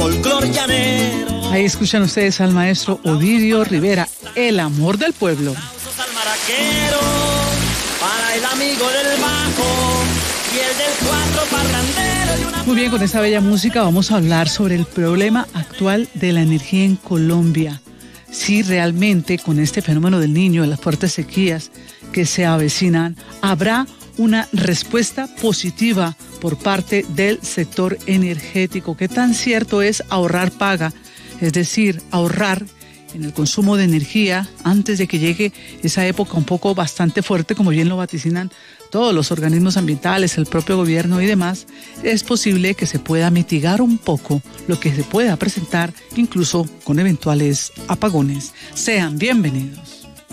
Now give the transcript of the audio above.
folclor llanero. Ahí escuchan ustedes al maestro Ovidio Rivera, El amor del pueblo. Aplausos al maraquero, para el amigo del bajo y el del cuatro parrandero. Y una... Muy bien, con esta bella música vamos a hablar sobre el problema actual de la energía en Colombia. Si realmente con este fenómeno del Niño, de las fuertes sequías que se avecinan, habrá una respuesta positiva por parte del sector energético. ¿Qué tan cierto es ahorrar paga? Es decir, ahorrar en el consumo de energía antes de que llegue esa época un poco bastante fuerte, como bien lo vaticinan todos los organismos ambientales, el propio gobierno y demás. Es posible que se pueda mitigar un poco lo que se pueda presentar, incluso con eventuales apagones. Sean bienvenidos.